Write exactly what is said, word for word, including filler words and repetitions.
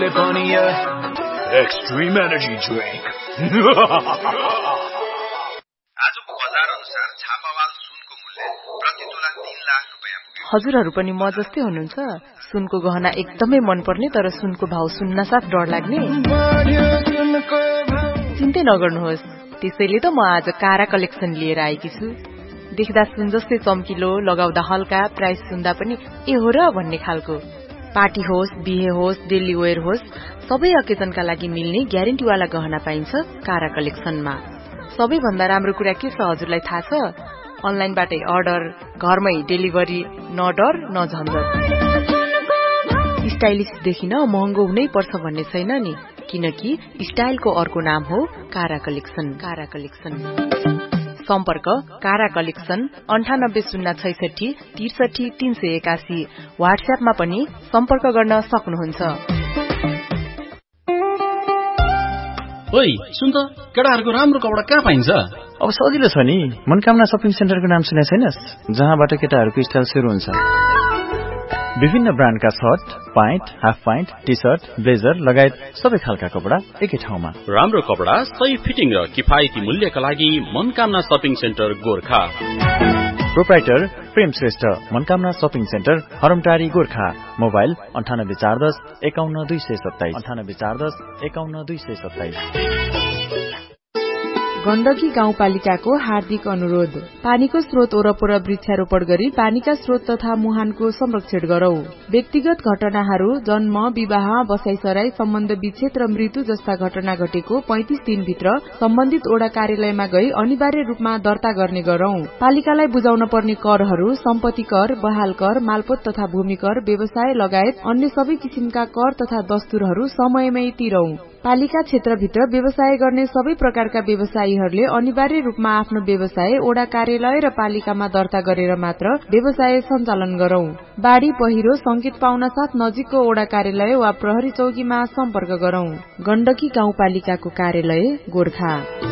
Extreme energy drink. आजको बजार अनुसार छापावाल सुनको मूल्य प्रति तोला तीन लाख रुपैयाँ पुग्यो। हजुरहरू पनि म जस्तै हुनुहुन्छ? सुनको गहना एकदमै मनपर्ने तर सुनको भाव सुन्नासाथ डर लाग्ने? चिन्तै नगर्नुहोस्, त्यसैले त म आज कारा कलेक्सन लिएर आएकी छु। देख्दा सुन जस्तै चम्किलो, लगाउँदा हल्का, प्राइस सुन्दा पनि ए हो र भन्ने खालको। पार्टी होस्, बिहे होस्, डेली वेयर होस्, सबै अकेजनका लागि मिल्ने ग्यारेन्टीवाला गहना पाइन्छ कारा कलेक्सनमा। सबैभन्दा राम्रो कुरा के छ हजुरलाई थाहा छ? अनलाइनबाटै अर्डर, घरमै डेलिभरी, न डर न झन्झट। स्टाइलिश देखिन महँगो हुनै पर्छ भन्ने छैन नि, किनकि स्टाइलको अर्को नाम हो कारा कलेक्सन। कारा कलेक्सन सम्पर्क कारा कलेक्सन अन्ठानब्बे शून्य छैसठी त्रिसठी तीन सय एकासी। व्हाट्सएपमा पनि सम्पर्क गर्न सक्नुहुन्छ। ओइ सुन त, केटाहरूको राम्रो कपडा कहाँ पाइन्छ? अब सजिलो छ नि, मनकामना शपिङ सेन्टरको नाम सुने छैनस्? जहाँबाट केटाहरूको स्टाइल सुरु हुन्छ। विभिन्न ब्रान्डका short, pant, half pant, T short, blazer लगायत सबै खालका कपडा एकै ठाउँमा। राम्रो कपडा, सही फिटिङ र किफायती मूल्यका लागि Manakamana shopping centre Gorkha. Proprietor प्रेम Shrestha, Manakamana shopping centre, हरमटारी Gorkha. Mobile अन्ठानब्बे चार दस एकाउन्न दुई सय सत्ताइस अन्ठानब्बे चार दस एकाउन्न दुई सय सत्ताइस। गण्डकी गाउँपालिकाको हार्दिक अनुरोध, पानीको स्रोत वरपर वृक्षारोपण गरी पानीका स्रोत तथा मुहानको संरक्षण गरौं। व्यक्तिगत घटनाहरू, जन्म, विवाह, बसाइसराई, सम्बन्ध विच्छेद र मृत्यु जस्ता घटना घटेको पैंतीस दिनभित्र सम्बन्धित ओडा कार्यालयमा गई अनिवार्य रूपमा दर्ता गर्ने गरौं। पालिकालाई बुझाउन पर्ने करहरू सम्पत्ति कर, बहाल कर, मालपोत तथा भूमि कर, व्यवसाय लगायत अन्य सबै किसिमका कर तथा दस्तुरहरू समयमै तिरौं। पालिका क्षेत्रभित्र व्यवसाय गर्ने सबै प्रकारका व्यवसायीहरूले अनिवार्य रूपमा आफ्नो व्यवसाय ओडा कार्यालय र पालिकामा दर्ता गरेर मात्र व्यवसाय सञ्चालन गरौं। बाढ़ी पहिरो संकेत पाउन साथ नजिकको ओडा कार्यालय वा प्रहरी चौकीमा सम्पर्क गरौं। गण्डकी गाउँपालिकाको कार्यालय गोर्खा।